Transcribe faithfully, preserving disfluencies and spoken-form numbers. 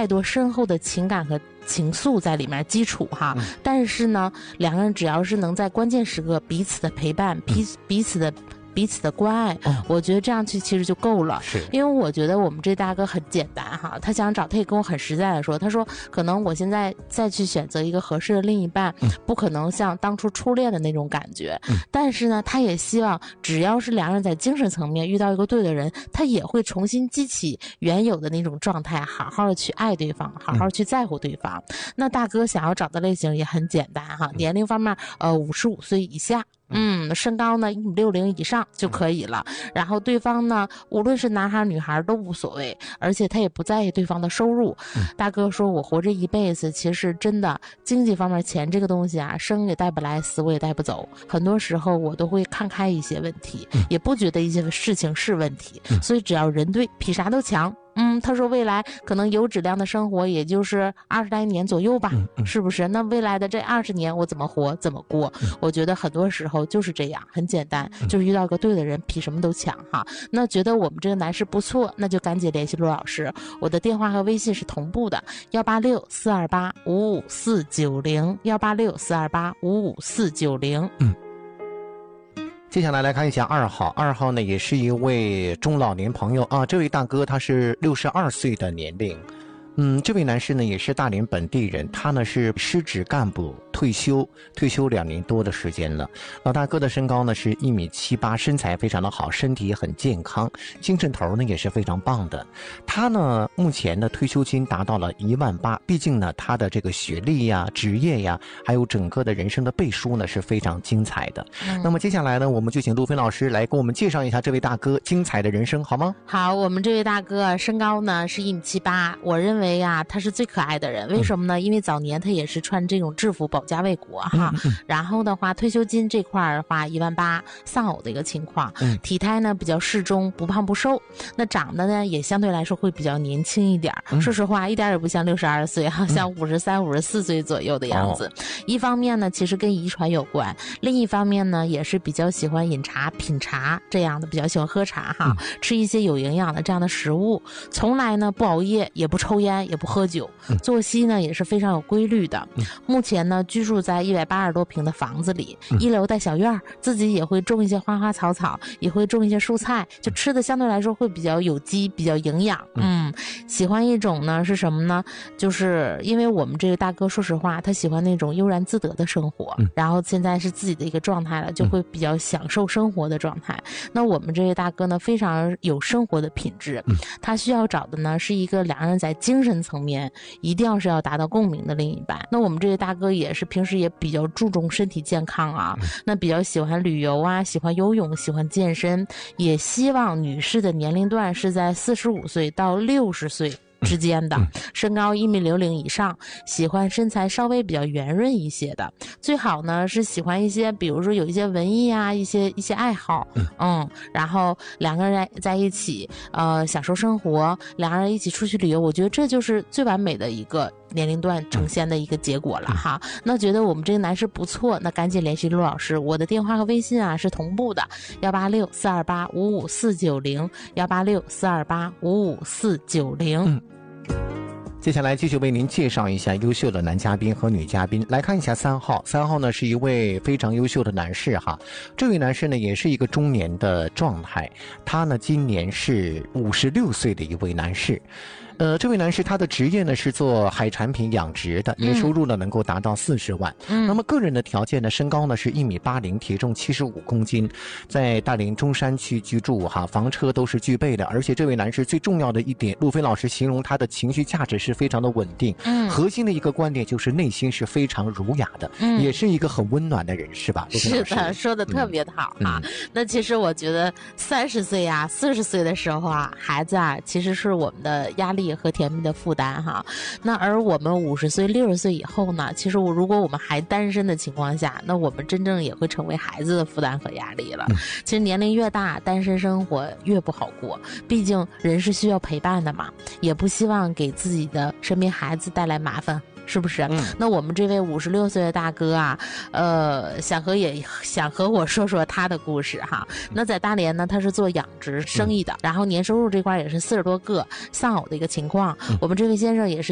太多深厚的情感和情愫在里面基础哈、嗯，但是呢，两个人只要是能在关键时刻彼此的陪伴，彼彼此的。彼此的关爱、哦、我觉得这样去其实就够了。 是， 因为我觉得我们这大哥很简单哈，他想找，他也跟我很实在的说，他说可能我现在再去选择一个合适的另一半、嗯、不可能像当初初恋的那种感觉、嗯、但是呢他也希望只要是两个人在精神层面遇到一个对的人，他也会重新激起原有的那种状态，好好的去爱对方，好好去在乎对方、嗯、那大哥想要找的类型也很简单哈，年龄方面呃五十五岁以下，嗯，身高呢一米六零以上就可以了。然后对方呢，无论是男孩女孩都无所谓，而且他也不在意对方的收入。嗯、大哥说，我活着一辈子，其实真的经济方面钱这个东西啊，生也带不来，死我也带不走。很多时候我都会看开一些问题，嗯、也不觉得一些事情是问题。嗯、所以只要人对，比啥都强。嗯，他说未来可能有质量的生活也就是二十来年左右吧、嗯嗯、是不是？那未来的这二十年我怎么活怎么过、嗯、我觉得很多时候就是这样，很简单、嗯、就是遇到个对的人比什么都强哈。那觉得我们这个男士不错，那就赶紧联系陆老师，我的电话和微信是同步的，幺八六四二八五五四九零，幺八六四二八五五四九零。 嗯，接下来来看一下二号，二号呢也是一位中老年朋友啊，这位大哥他是六十二岁的年龄。嗯，这位男士呢也是大连本地人，他呢是师职干部退休，退休两年多的时间了。老大哥的身高呢是一米七八，身材非常的好，身体也很健康，精神头呢也是非常棒的。他呢目前的退休金达到了一万八，毕竟呢他的这个学历呀、职业呀，还有整个的人生的背书呢是非常精彩的。嗯、那么接下来呢，我们就请陆飞老师来给我们介绍一下这位大哥精彩的人生，好吗？ 好，我们这位大哥身高呢是一米七八，我认为啊他是最可爱的人，为什么呢？因为早年他也是穿这种制服保家卫国哈，嗯嗯、然后的话退休金这块的话一万八，丧偶的一个情况，嗯、体态呢比较适中，不胖不瘦，那长得呢也相对来说会比较年轻一点，嗯、说实话一点也不像六十二岁哈，像五十三、五十四岁左右的样子。哦、一方面呢其实跟遗传有关，另一方面呢也是比较喜欢饮茶、品茶这样的，比较喜欢喝茶哈，嗯、吃一些有营养的这样的食物，从来呢不熬夜，也不抽烟，也不喝酒，作息呢也是非常有规律的。嗯、目前呢居住在一百八十多平的房子里，嗯、一楼带小院，自己也会种一些花花草草，也会种一些蔬菜，就吃的相对来说会比较有机，比较营养。嗯，嗯喜欢一种呢是什么呢？就是因为我们这个大哥说实话，他喜欢那种悠然自得的生活，嗯、然后现在是自己的一个状态了，就会比较享受生活的状态。嗯、那我们这位大哥呢非常有生活的品质，嗯、他需要找的呢是一个两个人在精神层面一定要是要达到共鸣的另一半。那我们这位大哥也是平时也比较注重身体健康啊，嗯、那比较喜欢旅游啊，喜欢游泳，喜欢健身，也希望女士的年龄段是在四十五岁到六十岁之间的，身高一米六零以上，喜欢身材稍微比较圆润一些的，最好呢是喜欢一些比如说有一些文艺啊，一些一些爱好，嗯，然后两个人在一起呃享受生活，两个人一起出去旅游，我觉得这就是最完美的一个年龄段呈现的一个结果了哈。那觉得我们这个男士不错，那赶紧联系陆老师，我的电话和微信啊是同步的，幺八六四二八五五四九零，幺八六四二八五五四九零。 接下来继续为您介绍一下优秀的男嘉宾和女嘉宾。来看一下三号，三号呢是一位非常优秀的男士哈。这位男士呢也是一个中年的状态，他呢今年是五十六岁的一位男士。呃，这位男士他的职业呢是做海产品养殖的，年收入呢能够达到四十万。嗯，那么个人的条件呢，身高呢是一米八零，体重七十五公斤，在大连中山区居住哈，房车都是具备的。而且这位男士最重要的一点，陆飞老师形容他的情绪价值是非常的稳定。嗯，核心的一个观点就是内心是非常儒雅的，嗯，也是一个很温暖的人，是吧？ 是的，说的特别的好啊。嗯、那其实我觉得三十岁啊、四十岁的时候啊，孩子啊，其实是我们的压力和甜蜜的负担哈。那而我们五十岁、六十岁以后呢，其实我如果我们还单身的情况下，那我们真正也会成为孩子的负担和压力了。嗯、其实年龄越大，单身生活越不好过，毕竟人是需要陪伴的嘛，也不希望给自己的身边孩子带来麻烦。是不是？嗯，那我们这位五十六岁的大哥啊，呃，想和也想和我说说他的故事哈。那在大连呢，他是做养殖生意的，嗯、然后年收入这块也是四十多个，丧偶的一个情况。嗯、我们这位先生也是